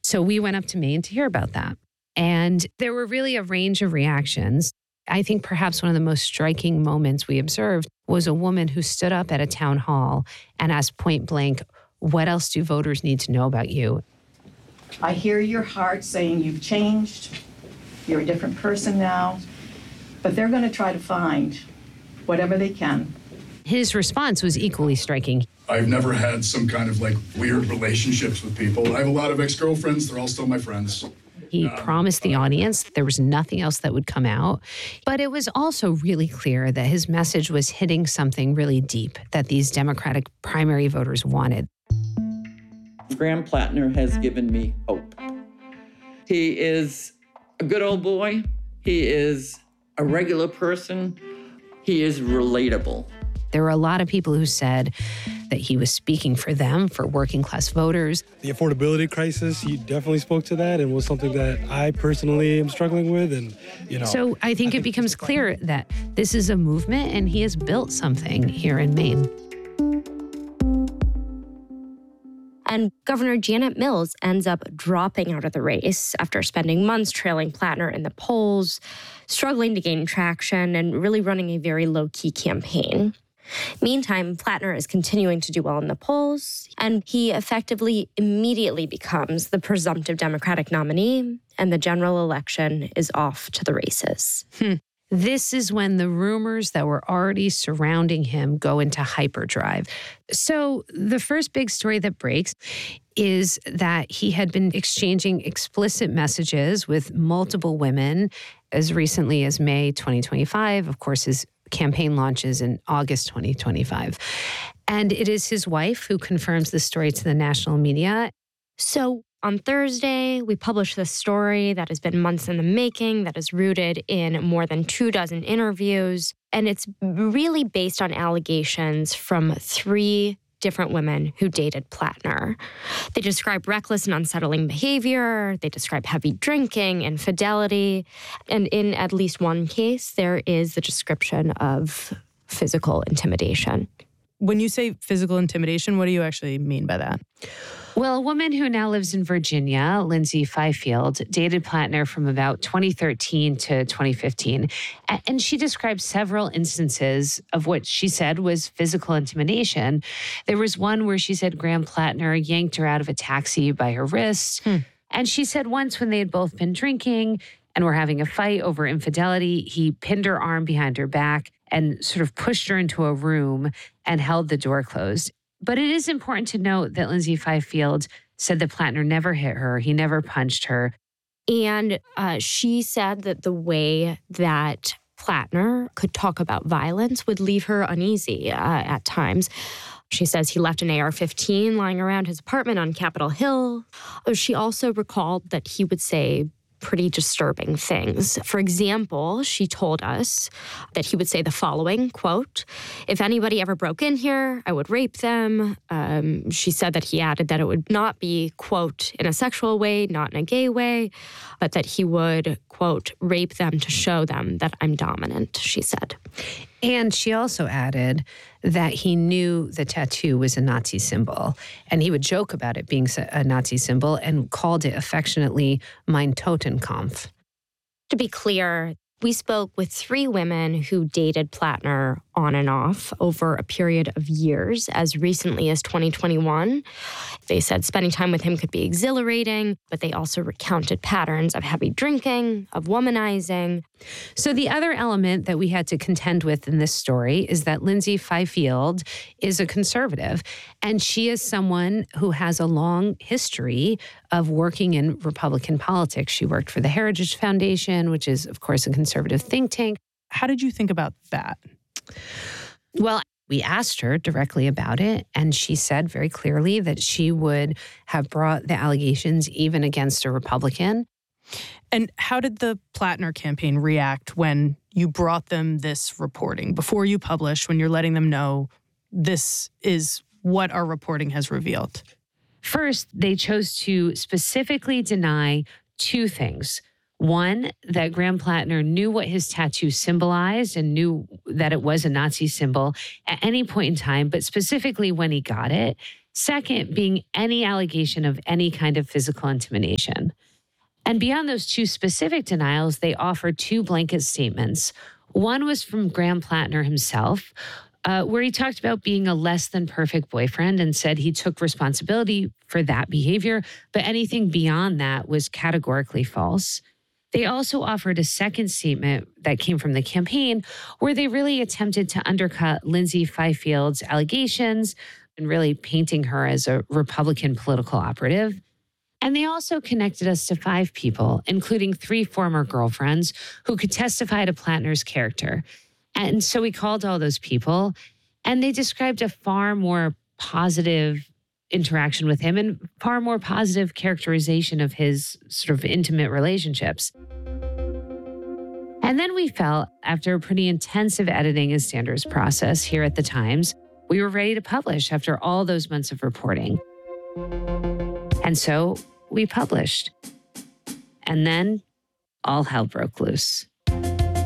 So we went up to Maine to hear about that. And there were really a range of reactions. I think perhaps one of the most striking moments we observed was a woman who stood up at a town hall and asked point blank, what else do voters need to know about you? I hear your heart saying you've changed, you're a different person now, but they're going to try to find whatever they can. His response was equally striking. I've never had some kind of weird relationships with people. I have a lot of ex-girlfriends. They're all still my friends. He promised the audience that there was nothing else that would come out. But it was also really clear that his message was hitting something really deep that these Democratic primary voters wanted. Graham Plattner has given me hope. He is a good old boy. He is a regular person. He is relatable. There were a lot of people who said that he was speaking for them, for working class voters. The affordability crisis, he definitely spoke to that and was something that I personally am struggling with. So I think it becomes clear that this is a movement and he has built something here in Maine. And Governor Janet Mills ends up dropping out of the race after spending months trailing Plattner in the polls, struggling to gain traction, and really running a very low-key campaign. Meantime, Plattner is continuing to do well in the polls, and he effectively immediately becomes the presumptive Democratic nominee, and the general election is off to the races. This is when the rumors that were already surrounding him go into hyperdrive. So the first big story that breaks is that he had been exchanging explicit messages with multiple women as recently as May 2025. Of course, his campaign launches in August 2025. And it is his wife who confirms the story to the national media. So on Thursday, we published this story that has been months in the making, that is rooted in more than 24 interviews. And it's really based on allegations from 3 different women who dated Plattner. They describe reckless and unsettling behavior. They describe heavy drinking, infidelity. And in at least one case, there is the description of physical intimidation. When you say physical intimidation, what do you actually mean by that? Well, a woman who now lives in Virginia, Lindsay Fifield, dated Plattner from about 2013 to 2015. And she described several instances of what she said was physical intimidation. There was one where she said Graham Plattner yanked her out of a taxi by her wrist. And she said once when they had both been drinking and were having a fight over infidelity, he pinned her arm behind her back and sort of pushed her into a room and held the door closed. But it is important to note that Lindsay Fifield said that Plattner never hit her. He never punched her. And she said that the way that Plattner could talk about violence would leave her uneasy at times. She says he left an AR-15 lying around his apartment on Capitol Hill. She also recalled that he would say pretty disturbing things. For example, she told us that he would say the following, quote, "If anybody ever broke in here, I would rape them." She said that he added that it would not be, quote, in a sexual way, not in a gay way, but that he would, quote, rape them to show them that I'm dominant, she said. And she also added that he knew the tattoo was a Nazi symbol, and he would joke about it being a Nazi symbol and called it affectionately Mein Totenkampf. To be clear, we spoke with 3 women who dated Plattner on and off over a period of years, as recently as 2021. They said spending time with him could be exhilarating, but they also recounted patterns of heavy drinking, of womanizing. So the other element that we had to contend with in this story is that Lindsay Fifield is a conservative, and she is someone who has a long history of working in Republican politics. She worked for the Heritage Foundation, which is, of course, a conservative think tank. How did you think about that? Well, we asked her directly about it, and she said very clearly that she would have brought the allegations even against a Republican. And how did the Plattner campaign react when you brought them this reporting? Before you publish, when you're letting them know this is what our reporting has revealed? First, they chose to specifically deny 2 things. One, that Graham Plattner knew what his tattoo symbolized and knew that it was a Nazi symbol at any point in time, but specifically when he got it. Second, being any allegation of any kind of physical intimidation. And beyond those two specific denials, they offered two blanket statements. One was from Graham Plattner himself, where he talked about being a less than perfect boyfriend and said he took responsibility for that behavior, but anything beyond that was categorically false. They also offered a second statement that came from the campaign where they really attempted to undercut Lindsay Fifield's allegations and really painting her as a Republican political operative. And they also connected us to 5 people, including 3 former girlfriends who could testify to Plattner's character. And so we called all those people, and they described a far more positive interaction with him and far more positive characterization of his sort of intimate relationships. And then we felt, after a pretty intensive editing and standards process here at the Times, we were ready to publish after all those months of reporting. And so we published. And then all hell broke loose.